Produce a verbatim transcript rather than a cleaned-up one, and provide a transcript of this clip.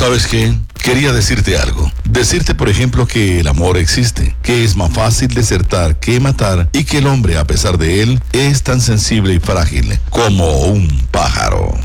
¿Sabes qué? Quería decirte algo. Decirte, por ejemplo, que el amor existe, que es más fácil desertar que matar y que el hombre, a pesar de él, es tan sensible y frágil como un pájaro.